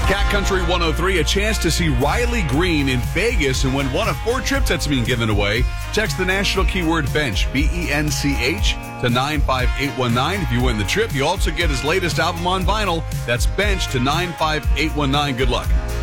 Cat Country 103, a chance to see Riley Green in Vegas and win one of 4 trips that's being given away. Text the national keyword bench, BENCH, to 95819. If you win the trip, you also get his latest album on vinyl. That's Bench to 95819. Good luck.